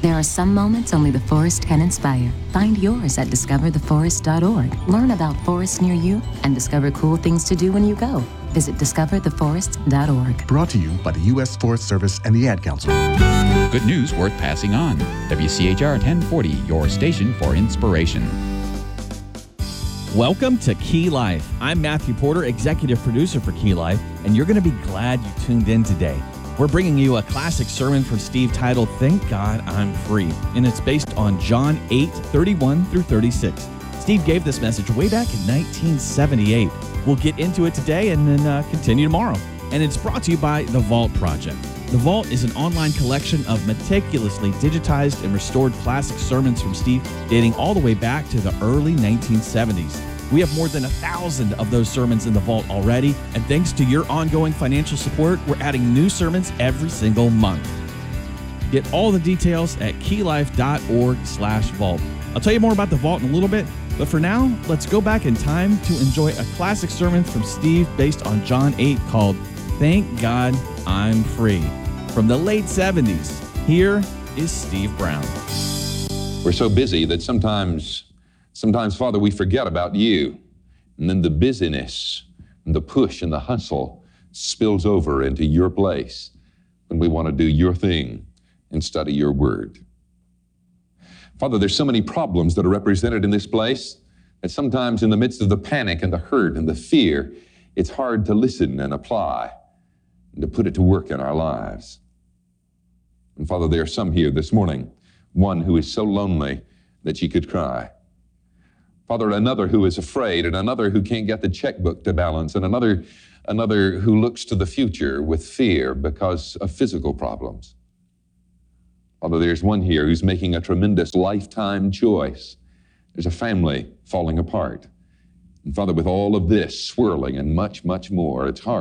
There are some moments only the forest can inspire. Find yours at discovertheforest.org. Learn about forests near you and discover cool things to do when you go. Visit discovertheforest.org. Brought to you by the U.S. Forest Service and the Ad Council. Good news worth passing on. WCHR 1040, your station for inspiration. Welcome to Key Life. I'm Matthew Porter, executive producer for Key Life, and you're going to be glad you tuned in today. We're bringing you a classic sermon from Steve titled, Thank God I'm Free, and it's based on John 8:31 through 36. Steve gave this message way back in 1978. We'll get into it today and then continue tomorrow. And it's brought to you by The Vault Project. The Vault is an online collection of meticulously digitized and restored classic sermons from Steve dating all the way back to the early 1970s. We have more than 1,000 of those sermons in the vault already, and thanks to your ongoing financial support, we're adding new sermons every single month. Get all the details at keylife.org/vault. I'll tell you more about the vault in a little bit, but for now, let's go back in time to enjoy a classic sermon from Steve based on John 8 called Thank God I'm Free. From the late 70s, here is Steve Brown. We're so busy that sometimes, Father, we forget about you. And then the busyness and the push and the hustle spills over into your place when we want to do your thing and study your word. Father, there's so many problems that are represented in this place that sometimes in the midst of the panic and the hurt and the fear, it's hard to listen and apply and to put it to work in our lives. And Father, there are some here this morning, one who is so lonely that she could cry. Father, another who is afraid, and another who can't get the checkbook to balance, and another who looks to the future with fear because of physical problems. Father, there's one here who's making a tremendous lifetime choice. There's a family falling apart. And Father, with all of this swirling and much, much more, it's hard